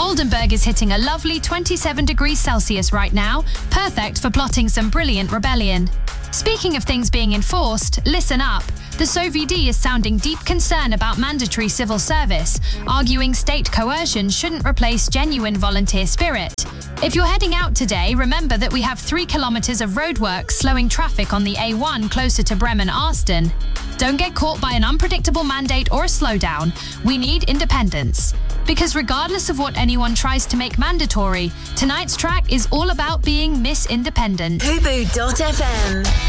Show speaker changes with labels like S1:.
S1: Oldenburg is hitting a lovely 27 degrees Celsius right now, perfect for plotting some brilliant rebellion. Speaking of things being enforced, listen up. The SOVD is sounding deep concern about mandatory civil service, arguing state coercion shouldn't replace genuine volunteer spirit. If you're heading out today, remember that we have 3 kilometers of roadworks slowing traffic on the A1 closer to Bremen-Arsten. Don't get caught by an unpredictable mandate or a slowdown. We need independence. Because regardless of what anyone tries to make mandatory, tonight's track is all about being Miss Independent.
S2: Fubu.fm